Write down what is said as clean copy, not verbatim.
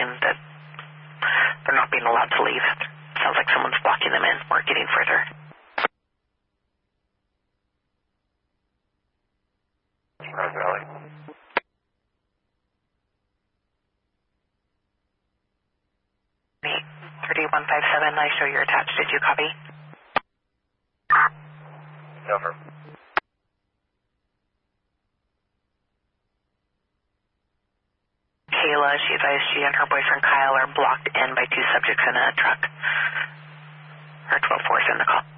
saying that they're not being allowed to leave. Sounds like someone's blocking them in or getting further. Rose Valley. 3157, I show you're attached. Did you copy? Over. Kayla, she advised she and her boyfriend Kyle are blocked in by two subjects in a truck. Her 12-4 is in the call.